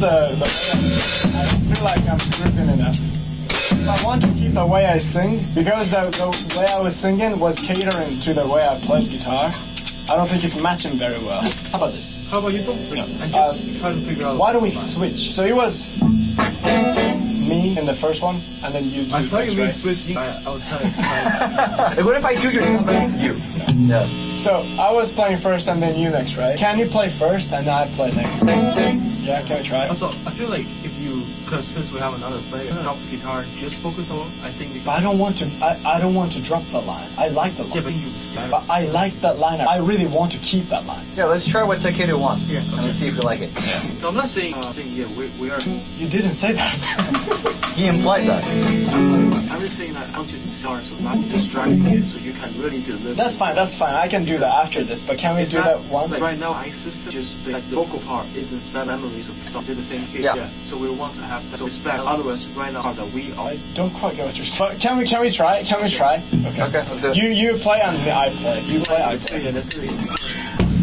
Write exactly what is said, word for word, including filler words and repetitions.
the, the I don't feel like I'm driven enough. I want to keep the way I sing, because the, the way I was singing was catering to the way I played guitar. I don't think it's matching very well. How about this? How about you both? No. And just uh, try to figure out. Why don't we switch? So it was me in the first one, and then you do. I thought you meant right? switch. I, I was kind of excited. What if I do your number and you? Yeah. So I was playing first, and then you next, right? Can you play first, and then I play next? Yeah, can we try? Also, I feel like if you, because since we have another player, drop the guitar and just focus on, I think. You but I don't want to. I, I don't want to drop the line. I like the line. Yeah, but you said. But I like that line. I really want to keep that line. Yeah, let's try what Takedo wants. Yeah, okay. And let's see if we like it. Yeah. So I'm not saying, uh, saying yeah, we, we are. You didn't say that. He implied that. I'm just saying that I want you to start, so not distracting it, so you can really deliver. That's fine. That's fine. I can do that after this. But can we it's do not, that once? Like right now, my system just like the vocal part is in set memories of the song. It's in the same key. Yeah. yeah. So we want to have that. So respect. Otherwise, right now that we are. I don't quite get what you're saying. Can we? Can we try? Can we try? Okay. Okay, let's do it. You you play and I play. You play. I So play. yeah, that's it.